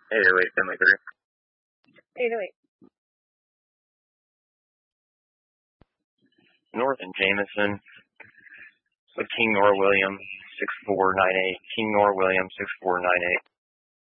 808, Finley 3. 808. North and Jameson. With King Nor William 6498. King Nor William 6498.